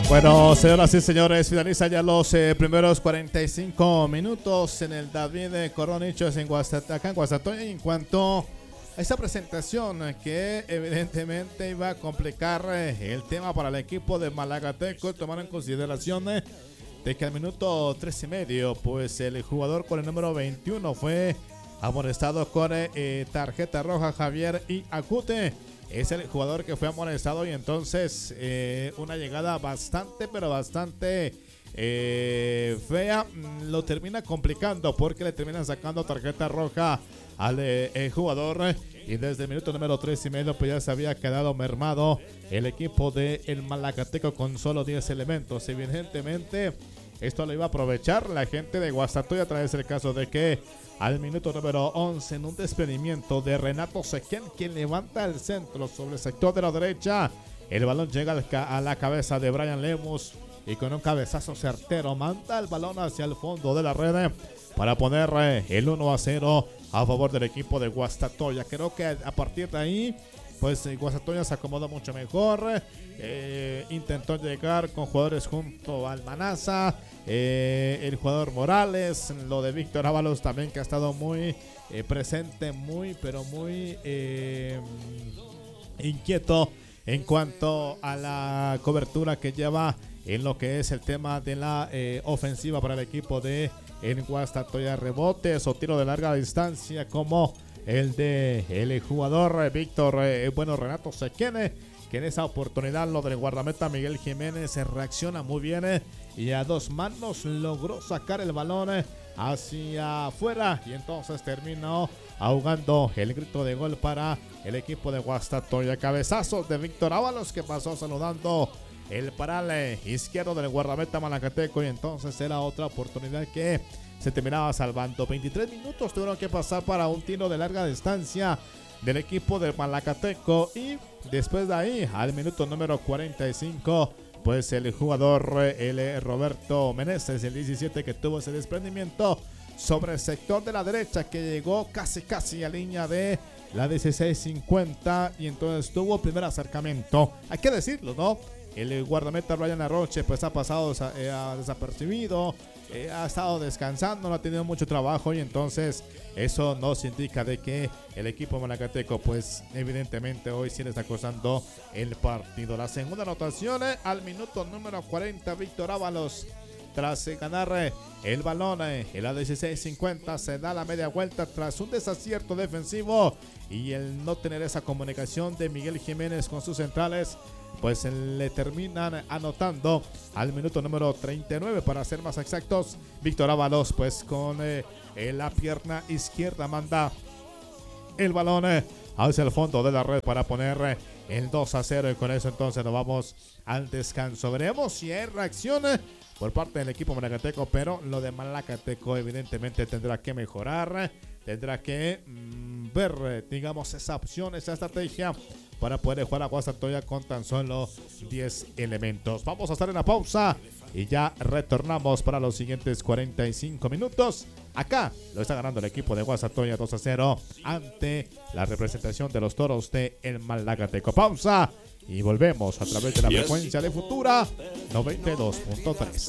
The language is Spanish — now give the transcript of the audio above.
Bueno, señoras y señores, finaliza ya los primeros 45 minutos en el David Coronichos en acá en Guastatoya. En cuanto a esta presentación que evidentemente iba a complicar el tema para el equipo de Malacateco, tomar en consideración de que al minuto 3:30, pues el jugador con el número 21 fue amonestado con tarjeta roja. Javier y Acute es el jugador que fue amonestado, y entonces una llegada bastante, pero bastante fea lo termina complicando, porque le terminan sacando tarjeta roja al jugador, y desde el minuto número 3:30 pues ya se había quedado mermado el equipo de el Malacateco con solo 10 elementos. Evidentemente esto lo iba a aprovechar la gente de Guastatoya, a través del caso de que al minuto número 11, en un desprendimiento de Renato Sequén, quien levanta el centro sobre el sector de la derecha, el balón llega a la cabeza de Brian Lemus, y con un cabezazo certero manda el balón hacia el fondo de la red para poner el 1-0 a favor del equipo de Guastatoya. Creo que a partir de ahí pues Guastatoya se acomodó mucho mejor, intentó llegar con jugadores junto al Manaza, el jugador Morales, lo de Víctor Ábalos también, que ha estado muy presente, muy pero muy inquieto en cuanto a la cobertura que lleva en lo que es el tema de la ofensiva para el equipo de Guastatoya. Rebotes o tiro de larga distancia como el de el jugador Víctor, Renato Sequén, que en esa oportunidad lo del guardameta Miguel Jiménez reacciona muy bien y a dos manos logró sacar el balón hacia afuera, y entonces terminó ahogando el grito de gol para el equipo de Guastatoya. Cabezazos de Víctor Ábalos, que pasó saludando el paral izquierdo del guardameta Malacateco, y entonces era otra oportunidad que se terminaba salvando. 23 minutos tuvieron que pasar para un tiro de larga distancia del equipo de Malacateco, y después de ahí, al minuto número 45, pues el jugador Roberto Meneses, el 17, que tuvo ese desprendimiento sobre el sector de la derecha, que llegó casi a línea de la 16:50, y entonces tuvo el primer acercamiento. Hay que decirlo, ¿no? El guardameta Brian Arroche pues ha pasado desapercibido, ha estado descansando, no ha tenido mucho trabajo, y entonces eso nos indica de que el equipo Malacateco pues evidentemente hoy sí le está costando el partido. La segunda anotación al minuto número 40, Víctor Ábalos, tras ganar el balón en la 16:50, se da la media vuelta tras un desacierto defensivo y el no tener esa comunicación de Miguel Jiménez con sus centrales, pues le terminan anotando al minuto número 39, para ser más exactos. Víctor Ábalos pues con la pierna izquierda manda el balón hacia el fondo de la red para poner el 2-0, y con eso entonces nos vamos al descanso. Veremos si hay reacción por parte del equipo Malacateco, pero lo de Malacateco evidentemente tendrá que mejorar, tendrá que ver, digamos, esa opción, esa estrategia para poder jugar a Guastatoya con tan solo 10 elementos. Vamos a estar en la pausa y ya retornamos para los siguientes 45 minutos. Acá lo está ganando el equipo de Guastatoya 2-0 ante la representación de los Toros de el Malacateco. Pausa y volvemos a través de la frecuencia de Futura 92.3.